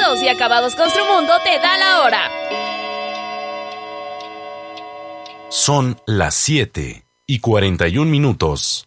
Terminados y acabados Construmundo te da la hora. Son las 7:41.